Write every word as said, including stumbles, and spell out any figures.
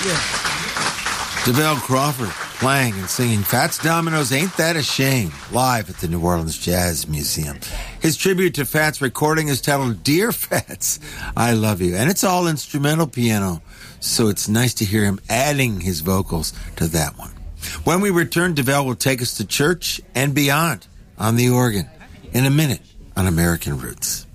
DeVale Crawford playing and singing Fats Domino's Ain't That a Shame live at the New Orleans Jazz Museum. His tribute to Fats recording is titled Dear Fats, I Love You. And it's all instrumental piano, so it's nice to hear him adding his vocals to that one. When we return, DeVale will take us to church and beyond on the organ in a minute on American Roots.